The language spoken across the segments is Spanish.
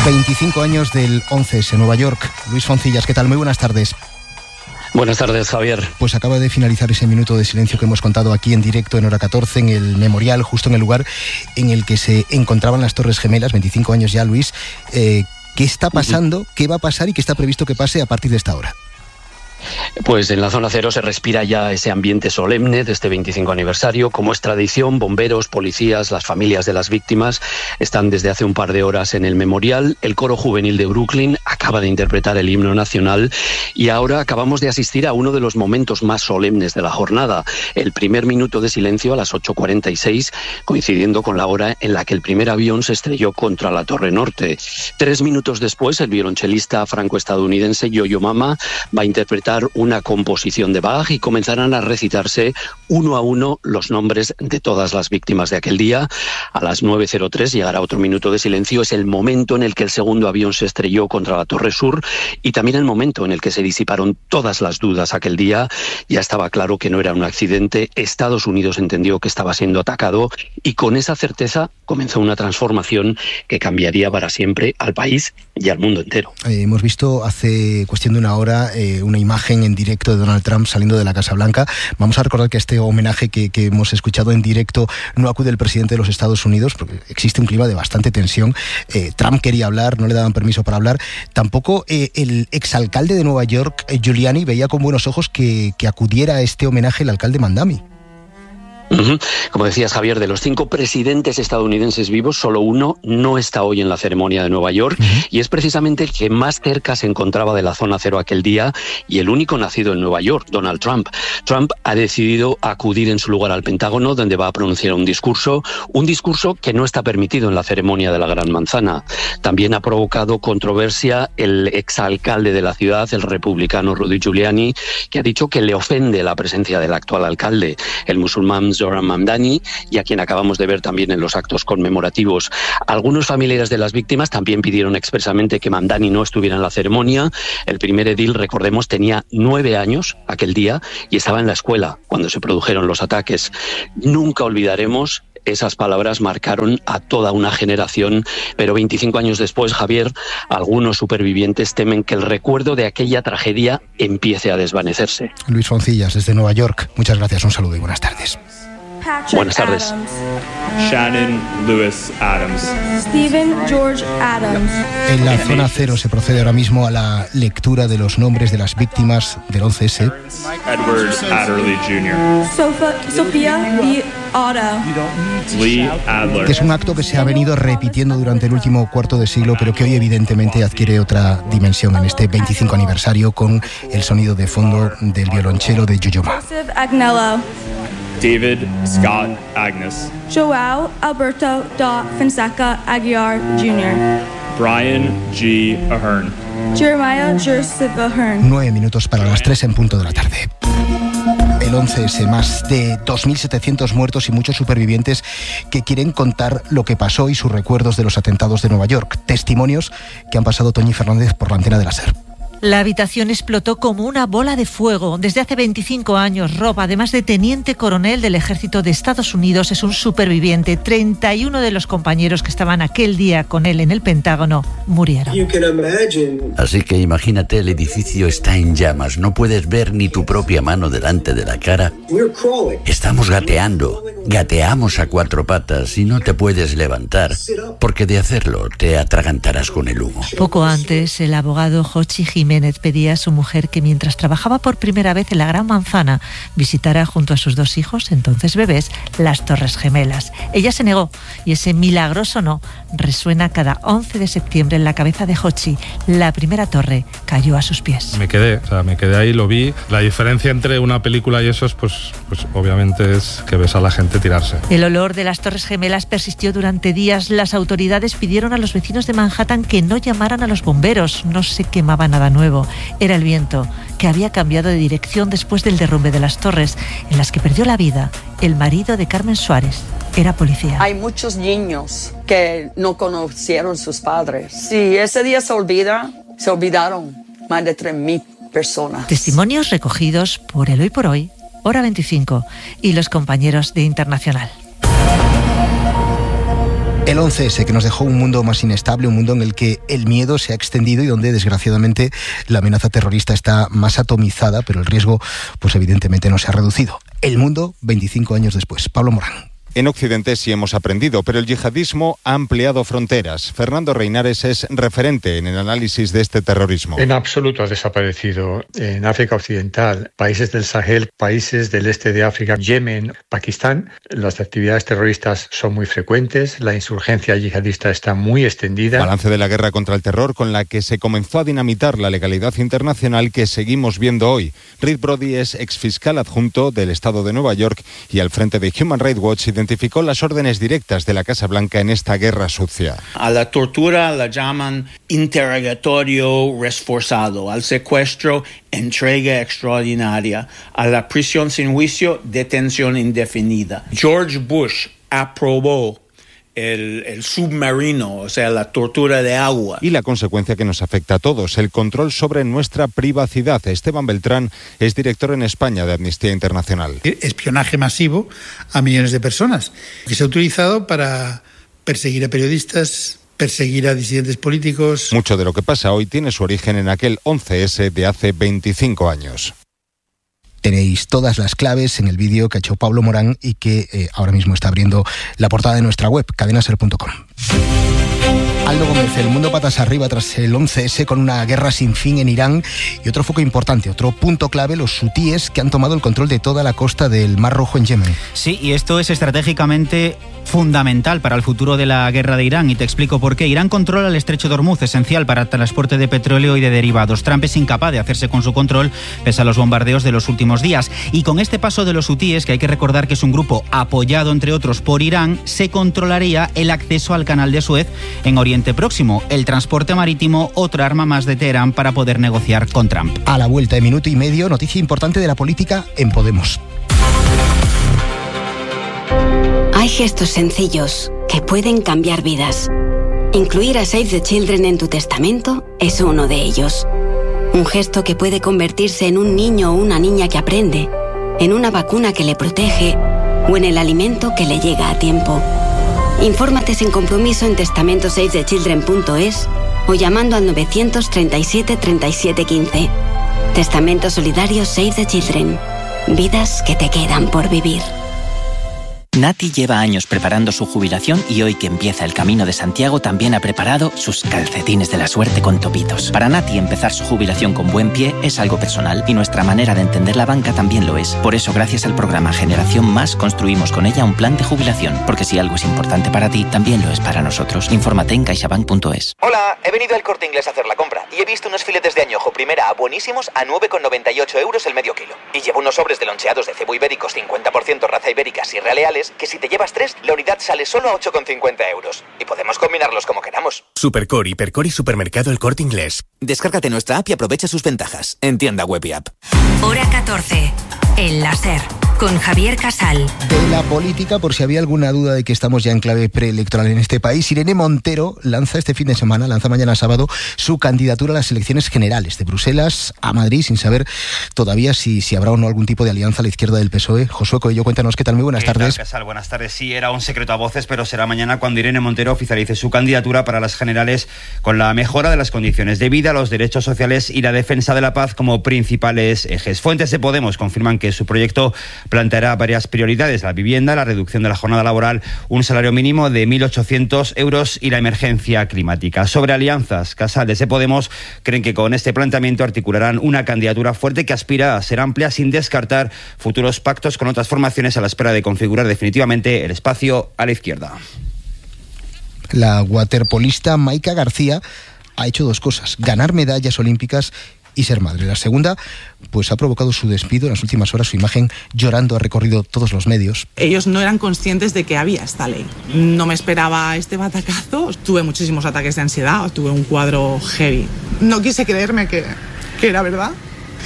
25 años del 11S, Nueva York. Luis Foncillas, ¿qué tal? Muy buenas tardes. Buenas tardes, Javier. Pues acaba de finalizar ese minuto de silencio que hemos contado aquí en directo en Hora 14, en el memorial, justo en el lugar en el que se encontraban las Torres Gemelas, 25 años ya, Luis. ¿Qué está pasando? ¿Qué va a pasar y qué está previsto que pase a partir de esta hora? Pues en la zona cero se respira ya ese ambiente solemne de este 25 aniversario. Como es tradición, bomberos, policías, las familias de las víctimas están desde hace un par de horas en el memorial. El coro juvenil de Brooklyn acaba de interpretar el himno nacional y ahora acabamos de asistir a uno de los momentos más solemnes de la jornada. El primer minuto de silencio a las 8:46, coincidiendo con la hora en la que el primer avión se estrelló contra la Torre Norte. 3 minutos después, el violonchelista franco-estadounidense Yo-Yo Ma va a interpretar una composición de Bach y comenzarán a recitarse uno a uno los nombres de todas las víctimas de aquel día. A las 9:03 llegará otro minuto de silencio. Es el momento en el que el segundo avión se estrelló contra la Torre Sur y también el momento en el que se disiparon todas las dudas aquel día. Ya estaba claro que no era un accidente. Estados Unidos entendió que estaba siendo atacado y con esa certeza comenzó una transformación que cambiaría para siempre al país y al mundo entero. Hemos visto hace cuestión de una hora una imagen en directo de Donald Trump saliendo de la Casa Blanca. Vamos a recordar que este homenaje que hemos escuchado en directo no acude el presidente de los Estados Unidos porque existe un clima de bastante tensión. Trump quería hablar, no le daban permiso para hablar. Tampoco el exalcalde de Nueva York, Giuliani, veía con buenos ojos que acudiera a este homenaje el alcalde Mamdani. Como decías, Javier, de los 5 presidentes estadounidenses vivos, solo uno no está hoy en la ceremonia de Nueva York y es precisamente el que más cerca se encontraba de la zona cero aquel día y el único nacido en Nueva York, Donald Trump. Trump ha decidido acudir en su lugar al Pentágono, donde va a pronunciar un discurso que no está permitido en la ceremonia de la Gran Manzana. También ha provocado controversia el exalcalde de la ciudad, el republicano Rudy Giuliani, que ha dicho que le ofende la presencia del actual alcalde, el musulmán Zohran Mamdani, y a quien acabamos de ver también en los actos conmemorativos. Algunos familiares de las víctimas también pidieron expresamente que Mamdani no estuviera en la ceremonia. El primer edil, recordemos, tenía 9 años aquel día y estaba en la escuela cuando se produjeron los ataques. Nunca olvidaremos. Esas palabras marcaron a toda una generación, pero 25 años después, Javier, algunos supervivientes temen que el recuerdo de aquella tragedia empiece a desvanecerse. Luis Foncillas, desde Nueva York. Muchas gracias, un saludo y buenas tardes. Buenas tardes. Shannon Lewis Adams. Stephen George Adams. En la zona cero se procede ahora mismo a la lectura de los nombres de las víctimas del 11S. Edward Adderley Jr. Sophia B. Otto. Lee Adler. Que es un acto que se ha venido repitiendo durante el último cuarto de siglo, pero que hoy evidentemente adquiere otra dimensión en este 25 aniversario con el sonido de fondo del violonchelo de Yo-Yo Ma. Joseph Agnello. David Scott Agnes. Joao Alberto da Fonseca Aguiar Jr. Brian G. Ahern. Jeremiah Joseph Ahern. 9 minutos para las 3 en punto de la tarde. El 11S, más de 2.700 muertos y muchos supervivientes que quieren contar lo que pasó y sus recuerdos de los atentados de Nueva York. Testimonios que han pasado Toñi Fernández por la antena de la SER. La habitación explotó como una bola de fuego. Desde hace 25 años, Rob, además de teniente coronel del ejército de Estados Unidos, es un superviviente. 31 de los compañeros que estaban aquel día con él en el Pentágono murieron. Así que imagínate, el edificio está en llamas. No puedes ver ni tu propia mano delante de la cara. Estamos gateando. Gateamos a 4 patas y no te puedes levantar, porque de hacerlo te atragantarás con el humo. Poco antes, el abogado Jochi Jiménez pedía a su mujer que mientras trabajaba por primera vez en la Gran Manzana visitara junto a sus 2 hijos, entonces bebés, las Torres Gemelas. Ella se negó y ese milagroso no resuena cada 11 de septiembre en la cabeza de Jochi. La primera torre cayó a sus pies. Me quedé ahí, lo vi. La diferencia entre una película y eso es pues obviamente es que ves a la gente tirarse. El olor de las Torres Gemelas persistió durante días. Las autoridades pidieron a los vecinos de Manhattan que no llamaran a los bomberos. No se quemaba nada nuevo. Era el viento, que había cambiado de dirección después del derrumbe de las torres, en las que perdió la vida el marido de Carmen Suárez. Era policía. Hay muchos niños que no conocieron sus padres. Si ese día se olvidaron más de 3,000 personas. Testimonios recogidos por el Hoy por Hoy, Hora 25 y los compañeros de Internacional. El 11S, que nos dejó un mundo más inestable, un mundo en el que el miedo se ha extendido y donde desgraciadamente la amenaza terrorista está más atomizada, pero el riesgo pues evidentemente no se ha reducido. El mundo 25 años después. Pablo Morán. En Occidente sí hemos aprendido, pero el yihadismo ha ampliado fronteras. Fernando Reinares es referente en el análisis de este terrorismo. En absoluto ha desaparecido. En África Occidental, países del Sahel, países del este de África, Yemen, Pakistán, las actividades terroristas son muy frecuentes, la insurgencia yihadista está muy extendida. Balance de la guerra contra el terror con la que se comenzó a dinamitar la legalidad internacional que seguimos viendo hoy. Reed Brody es exfiscal adjunto del Estado de Nueva York y al frente de Human Rights Watch identificó las órdenes directas de la Casa Blanca en esta guerra sucia. A la tortura la llaman interrogatorio reforzado, al secuestro entrega extraordinaria, a la prisión sin juicio detención indefinida. George Bush aprobó el submarino, o sea, la tortura de agua. Y la consecuencia que nos afecta a todos, el control sobre nuestra privacidad. Esteban Beltrán es director en España de Amnistía Internacional. Espionaje masivo a millones de personas, que se ha utilizado para perseguir a periodistas, perseguir a disidentes políticos. Mucho de lo que pasa hoy tiene su origen en aquel 11S de hace 25 años. Tenéis todas las claves en el vídeo que ha hecho Pablo Morán y que ahora mismo está abriendo la portada de nuestra web, cadenaser.com. Aldo Gómez, el mundo patas arriba tras el 11S con una guerra sin fin en Irán y otro foco importante, otro punto clave, los hutíes que han tomado el control de toda la costa del Mar Rojo en Yemen. Sí, y esto es estratégicamente fundamental para el futuro de la guerra de Irán y te explico por qué. Irán controla el estrecho de Hormuz, esencial para el transporte de petróleo y de derivados. Trump es incapaz de hacerse con su control pese a los bombardeos de los últimos días. Y con este paso de los hutíes, que hay que recordar que es un grupo apoyado entre otros por Irán, se controlaría el acceso al canal de Suez en Oriente Próximo. El transporte marítimo, otra arma más de Teherán para poder negociar con Trump. A la vuelta de minuto y medio, noticia importante de la política en Podemos. Hay gestos sencillos que pueden cambiar vidas. Incluir a Save the Children en tu testamento es uno de ellos. Un gesto que puede convertirse en un niño o una niña que aprende, en una vacuna que le protege o en el alimento que le llega a tiempo. Infórmate sin compromiso en testamentoSaveTheChildren.es o llamando al 937 37 15. Testamento solidario Save the Children. Vidas que te quedan por vivir. Nati lleva años preparando su jubilación y hoy que empieza el Camino de Santiago también ha preparado sus calcetines de la suerte con topitos. Para Nati empezar su jubilación con buen pie es algo personal y nuestra manera de entender la banca también lo es. Por eso gracias al programa Generación Más construimos con ella un plan de jubilación, porque si algo es importante para ti, también lo es para nosotros. Infórmate en caixabank.es. Hola, he venido al Corte Inglés a hacer la compra y he visto unos filetes de añojo primera A buenísimos a 9,98 € el medio kilo. Y llevo unos sobres de loncheados de cebo ibéricos 50% raza ibérica Sierra Leales que si te llevas 3, la unidad sale solo a 8,50 €. Y podemos combinarlos como queramos. Supercore, Hipercore y Supermercado El Corte Inglés. Descárgate nuestra app y aprovecha sus ventajas. En tienda web y app. Hora 14. El láser. Con Javier Casal. De la política, por si había alguna duda de que estamos ya en clave preelectoral en este país, Irene Montero lanza este fin de semana, lanza mañana sábado, su candidatura a las elecciones generales de Bruselas a Madrid, sin saber todavía si habrá o no algún tipo de alianza a la izquierda del PSOE. Josué Coello, cuéntanos qué tal, muy buenas tardes. Casal, buenas tardes. Sí, era un secreto a voces, pero será mañana cuando Irene Montero oficialice su candidatura para las generales con la mejora de las condiciones de vida, los derechos sociales y la defensa de la paz como principales ejes. Fuentes de Podemos confirman que su proyecto planteará varias prioridades: la vivienda, la reducción de la jornada laboral, un salario mínimo de 1.800 € y la emergencia climática. Sobre alianzas, Casal, desde Podemos creen que con este planteamiento articularán una candidatura fuerte que aspira a ser amplia sin descartar futuros pactos con otras formaciones a la espera de configurar definitivamente el espacio a la izquierda. La waterpolista Maika García ha hecho dos cosas: ganar medallas olímpicas y ser madre. La segunda, pues ha provocado su despido. En las últimas horas su imagen llorando ha recorrido todos los medios. Ellos no eran conscientes de que había esta ley. No me esperaba este batacazo. Tuve muchísimos ataques de ansiedad, tuve un cuadro heavy. No quise creerme que era verdad.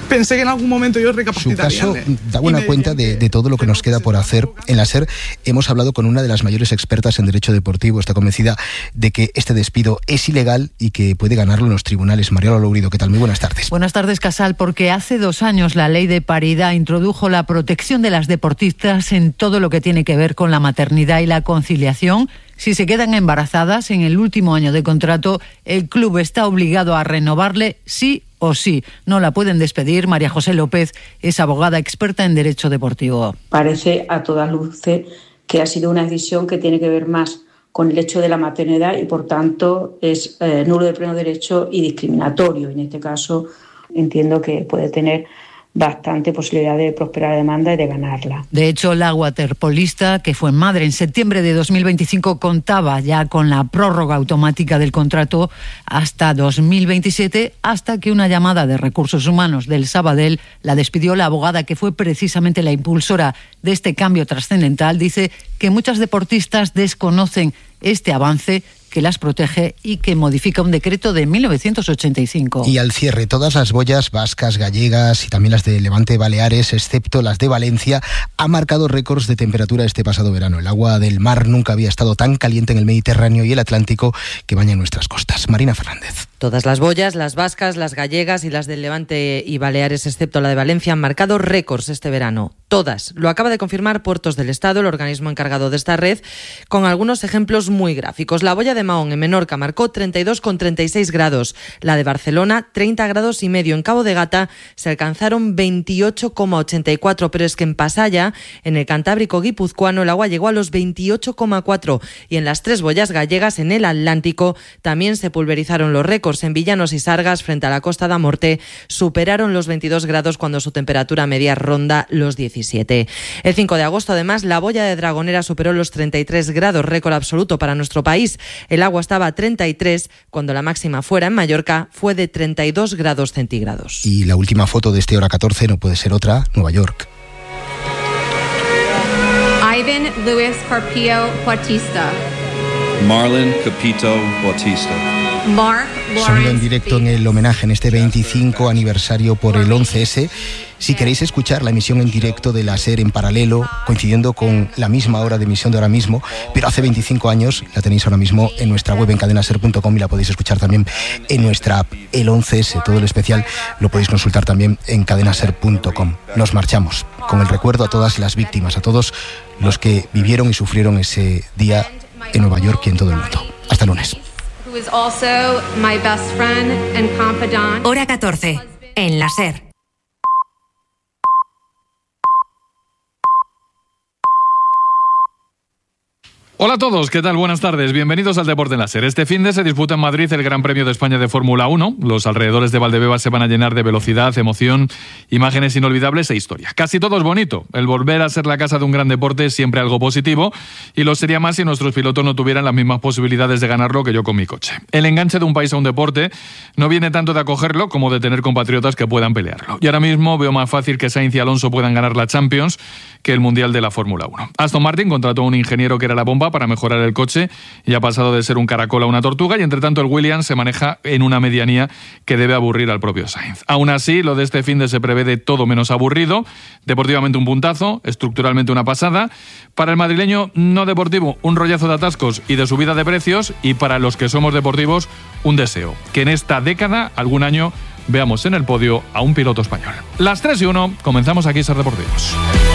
pensé que en algún momento yo recapacitaría. Su caso da buena cuenta de todo lo que nos queda por hacer. En la SER hemos hablado con una de las mayores expertas en derecho deportivo. Está convencida de que este despido es ilegal y que puede ganarlo en los tribunales. Mariola Lourido, ¿qué tal? Muy buenas tardes. Buenas tardes, Casal, porque hace 2 años la ley de paridad introdujo la protección de las deportistas en todo lo que tiene que ver con la maternidad y la conciliación. Si se quedan embarazadas en el último año de contrato, el club está obligado a renovarle sí o sí. No la pueden despedir. María José López es abogada experta en derecho deportivo. Parece a todas luces que ha sido una decisión que tiene que ver más con el hecho de la maternidad y, por tanto, es nulo de pleno derecho y discriminatorio. En este caso, entiendo que puede tener bastante posibilidad de prosperar la demanda y de ganarla. De hecho, la waterpolista, que fue madre en septiembre de 2025, contaba ya con la prórroga automática del contrato hasta 2027, hasta que una llamada de Recursos Humanos del Sabadell la despidió. La abogada, que fue precisamente la impulsora de este cambio trascendental, dice que muchas deportistas desconocen este avance que las protege y que modifica un decreto de 1985. Y al cierre, todas las boyas vascas, gallegas y también las de Levante, Baleares, excepto las de Valencia, han marcado récords de temperatura este pasado verano. El agua del mar nunca había estado tan caliente en el Mediterráneo y el Atlántico que baña nuestras costas. Marina Fernández. Todas las boyas, las vascas, las gallegas y las del Levante y Baleares, excepto la de Valencia, han marcado récords este verano. Todas. Lo acaba de confirmar Puertos del Estado, el organismo encargado de esta red, con algunos ejemplos muy gráficos. La boya de Mahón en Menorca marcó 32,36 grados. La de Barcelona, 30 grados y medio. En Cabo de Gata se alcanzaron 28,84, pero es que en Pasaya, en el Cantábrico guipuzcoano, el agua llegó a los 28,4. Y en las 3 boyas gallegas, en el Atlántico, también se pulverizaron los récords. En Villanos y Sargas, frente a la Costa da Morte, superaron los 22 grados cuando su temperatura media ronda los 17. El 5 de agosto, además, la boya de Dragonera superó los 33 grados, récord absoluto para nuestro país. El agua estaba a 33 cuando la máxima fuera en Mallorca fue de 32 grados centígrados. Y la última foto de este Hora 14 no puede ser otra, Nueva York. Ivan Luis Carpio Bautista. Marlon Capito Bautista. Mark Sonido en directo en el homenaje en este 25 aniversario por el 11S. Si queréis escuchar la emisión en directo de la SER en paralelo, coincidiendo con la misma hora de emisión de ahora mismo, pero hace 25 años, la tenéis ahora mismo en nuestra web en cadenaser.com y la podéis escuchar también en nuestra app, el 11S. Todo el especial lo podéis consultar también en cadenaser.com. Nos marchamos con el recuerdo a todas las víctimas, a todos los que vivieron y sufrieron ese día en Nueva York y en todo el mundo. Hasta el lunes. Hora 14, en la SER. Hola a todos, ¿qué tal? Buenas tardes, bienvenidos al Deporte en la SER. Este finde se disputa en Madrid el Gran Premio de España de Fórmula 1. Los alrededores de Valdebebas se van a llenar de velocidad, emoción, imágenes inolvidables e historia. Casi todo es bonito. El volver a ser la casa de un gran deporte es siempre algo positivo y lo sería más si nuestros pilotos no tuvieran las mismas posibilidades de ganarlo que yo con mi coche. El enganche de un país a un deporte no viene tanto de acogerlo como de tener compatriotas que puedan pelearlo. Y ahora mismo veo más fácil que Sainz y Alonso puedan ganar la Champions que el Mundial de la Fórmula 1. Aston Martin contrató a un ingeniero que era la bomba para mejorar el coche y ha pasado de ser un caracol a una tortuga, y entre tanto el Williams se maneja en una medianía que debe aburrir al propio Sainz. Aún así, lo de este finde se prevé de todo menos aburrido. Deportivamente un puntazo, estructuralmente una pasada. Para el madrileño no deportivo, un rollazo de atascos y de subida de precios, y para los que somos deportivos, un deseo, que en esta década, algún año, veamos en el podio a un piloto español. Las 3:01, comenzamos aquí Ser Deportivos.